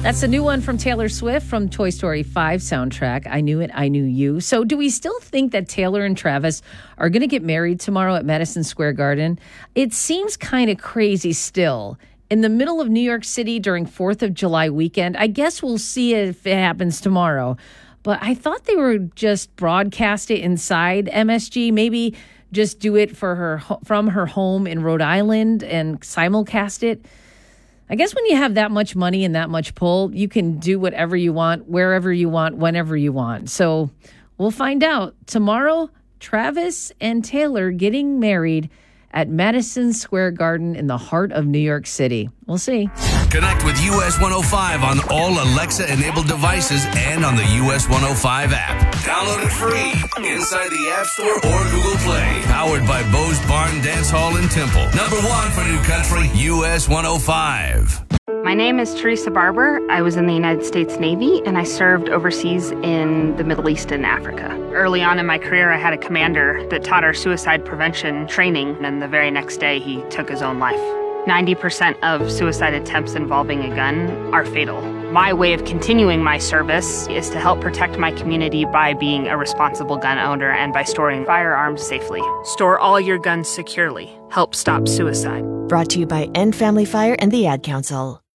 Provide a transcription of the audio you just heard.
That's a new one from Taylor Swift from Toy Story 5 soundtrack. I Knew It, I Knew You. So do we still think that Taylor and Travis are going to get married tomorrow at Madison Square Garden? It seems kind of crazy still. In the middle of New York City during 4th of July weekend. I guess we'll see if it happens tomorrow. But I thought they were just broadcast it inside MSG. Maybe just do it from her home in Rhode Island and simulcast it. I guess when you have that much money and that much pull, you can do whatever you want, wherever you want, whenever you want. So we'll find out. Tomorrow, Travis and Taylor getting married at Madison Square Garden in the heart of New York City. We'll see. Connect with US 105 on all Alexa-enabled devices and on the US 105 app. Download it free inside the App Store or Google Play. Powered by Bose Barn Dance Hall in Temple. Number one for New Country, US 105. My name is Teresa Barber. I was in the United States Navy, and I served overseas in the Middle East and Africa. Early on in my career, I had a commander that taught our suicide prevention training, and the very next day, he took his own life. 90% of suicide attempts involving a gun are fatal. My way of continuing my service is to help protect my community by being a responsible gun owner and by storing firearms safely. Store all your guns securely. Help stop suicide. Brought to you by End Family Fire and the Ad Council.